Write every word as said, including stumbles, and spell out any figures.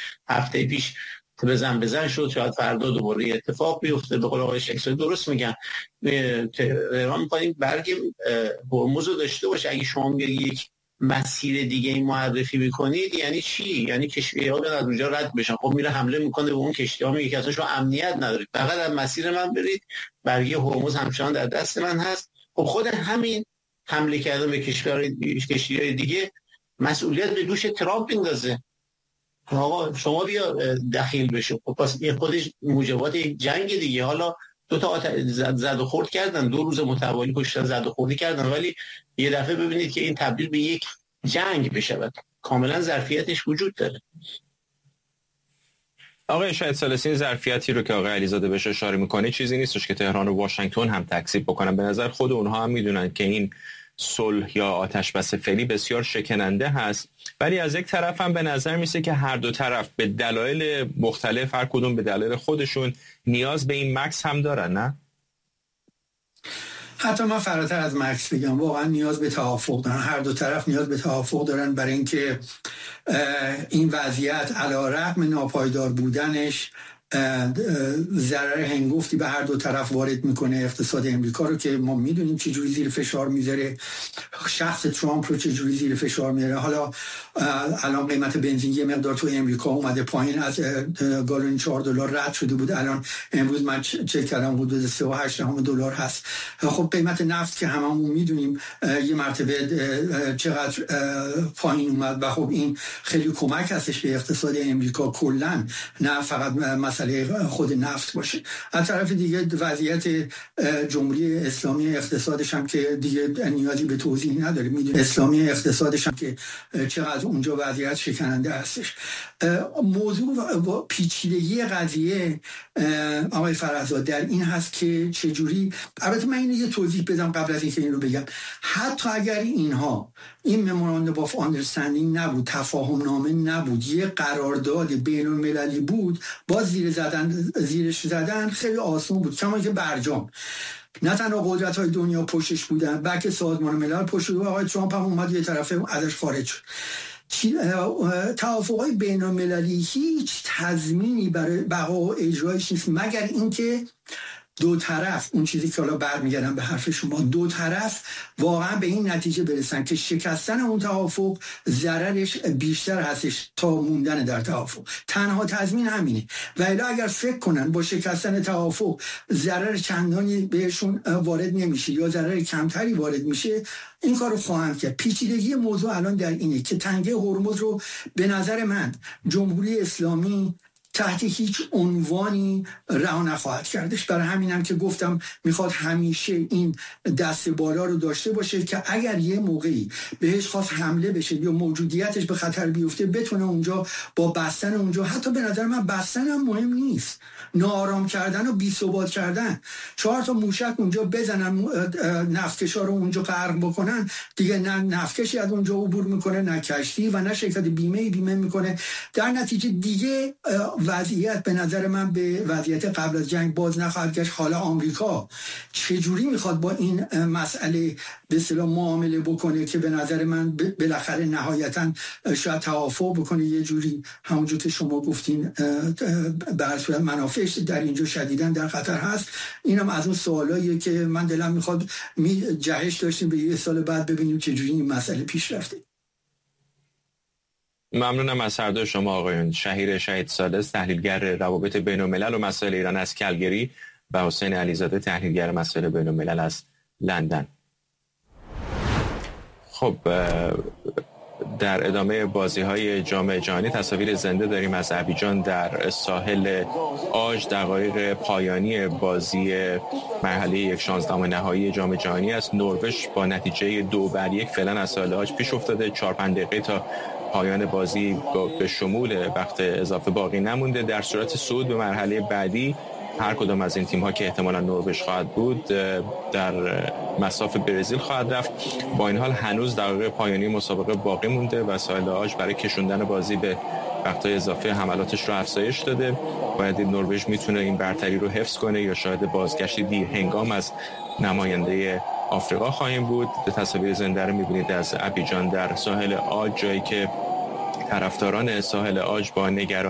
هفته پیش بزن بزن شد، شاید فردا دوباره اتفاق بیفته. به قول آقای شکسپیر درست میگن، تهران می‌خوایم برگ هرمز رو داشته باشه. اگه شما یک مسیر دیگه این معرفی میکنید یعنی چی؟ یعنی کشتی‌ها بیان از اونجا رد بشن. خب میره حمله میکنه به اون کشتی‌ها، میگه که اصلا شما امنیت ندارید، فقط از مسیر من برید، برگه هرمز همچنان در دست من هست. خب خود همین حمله کردن به کشتی‌های دیگه مسئولیت به دوش ترامپ میندازه. آقا شما بیا دخیل بشو. خب پس این خودش موجبات یک جنگ دیگه. حالا دو تا زد, زد و خورد کردن، دو روز متوالی پشت زد و خوردی کردن، ولی یه دفعه ببینید که این تبدیل به یک جنگ بشود. کاملا ظرفیتش وجود داره. آقای شهید ثالثی، این ظرفیتی رو که آقای علیزاده بهش اشاره میکنه چیزی نیستش که تهران و واشنگتن هم تکذیب بکنن. به نظر خود اونها هم میدونن که این صلح یا آتش بس فعلی بسیار شکننده هست، ولی از یک طرف هم به نظر میسه که هر دو طرف به دلایل مختلف، هر کدوم به دلایل خودشون، نیاز به این مکس هم دارن. نه؟ حتی من فراتر از مکس بگم، واقعا نیاز به توافق دارن. هر دو طرف نیاز به توافق دارن برای اینکه این وضعیت علیرغم ناپایدار بودنش ضرر هنگفتی به هر دو طرف وارد میکنه. اقتصاد امریکا رو که ما میدونیم چه جوری زیر فشار میذاره، شخص ترامپ رو چه جوری زیر فشار میذاره. حالا الان قیمت بنزین یه مقدار تو امریکا اومده پایین، از گالون چهار دلار رد شده بود، الان امروز من چک کردم حدود سه و هشت دهم دلار هست. خب قیمت نفت که هممون میدونیم یه مرتبه چقدر پایین اومد و خب این خیلی کمک هستش به اقتصاد امریکا کلا، نه فقط مسئله خود نفت باشه. از طرف دیگه وضعیت جمهوری اسلامی اقتصادش هم که دیگه نیازی به توضیح نداره، میدونه اسلامی اقتصادش هم که چقدر اونجا وضعیت شکننده هستش. موضوع و پیچیدگی قضیه آقای فرزاد در این هست که چجوری، البته من اینو یه توضیح بدم قبل از اینکه این رو بگم، حتی اگر اینها این ممورندوم آف آندرستندینگ نبود، تفاهم نامه نبود، یه قرارداد بین المللی بود، باز زیر زدن زیرش زدن خیلی آسان بود. کما که برجام نه تنها قدرت های دنیا پشتش بودن، بلکه سازمان ملل پشت بود. آقای ترامپ هم اومد یه طرفه ازش خارج شد. توافق‌های بین المللی هیچ تضمینی برای بقا و اجرایش نیست، مگر اینکه دو طرف، اون چیزی که حالا برمیگردم به حرف شما، دو طرف واقعا به این نتیجه برسن که شکستن اون توافق ضررش بیشتر هستش تا موندن در توافق. تنها تضمین همینه. و الا اگر فکر کنن با شکستن توافق ضرر چندانی بهشون وارد نمیشه یا ضرر کمتری وارد میشه، این کارو خواهند کرد. پیچیدگی موضوع الان در اینه که تنگه هرمز رو به نظر من جمهوری اسلامی تحت هیچ عنوانی رها نخواهد کردش. برای همینم که گفتم میخواد همیشه این دست بالا رو داشته باشه که اگر یه موقعی بهش خواست حمله بشه یا موجودیتش به خطر بیفته، بتونه اونجا با بستن اونجا، حتی به نظر من بستن هم مهم نیست، ناآرام کردن و بی ثبات کردن، چهار تا موشک اونجا بزنن، نفتکشا رو اونجا غرق بکنن، دیگه نه نفتکشی از اونجا عبور میکنه، نه کشتی و نه شرکت بیمه بیمه میکنه. در نتیجه دیگه وضعیت به نظر من به وضعیت قبل از جنگ باز نخواهد گشت. حالا آمریکا چجوری میخواد با این مسئله به اصطلاح معامله بکنه که به نظر من بالاخره نهایتا شاید توافق بکنه یه جوری، همونجور که شما گفتین به هر صورت منافعش در اینجا شدیداً در خطر هست. اینم از اون سوالاییه که من دلم میخواد می جهش داشتیم به یه سال بعد ببینیم چجوری این مسئله پیش رفته. ممنونم از هر دو شما آقایون. شهیر شهید ثالث، تحلیلگر روابط بین الملل و مسائل ایران از کلگری، و حسین علیزاده، تحلیلگر مسائل بین الملل از لندن. خب در ادامه بازی‌های جام جهانی تصاویر زنده داریم از ابیجان در ساحل آج. دقایق پایانی بازی مرحله یک شانزدهم نهایی جام جهانی است. نروژ با نتیجه دو بر یک فعلا از ساحل آج پیش افتاده. چهار پنج دقیقه تا پایان بازی به شمول وقت اضافه باقی نمونده. در صورت صعود به مرحله بعدی هر کدام از این تیم‌ها که احتمالاً نروژ خواهد بود در مصاف برزیل خواهد رفت. با این حال هنوز دقایق پایانی مسابقه باقی مونده و ساحل آج برای کشوندن بازی به وقت‌های اضافه حملاتش رو افزایش داده. باید نروژ میتونه این برتری رو حفظ کنه یا شاید بازگشتی دیر هنگام از نماینده آفریقا خواهیم بود. تصاویر زنده رو می‌بینید از ابیجان در ساحل آج، جایی که طرفداران ساحل آج با نگرانی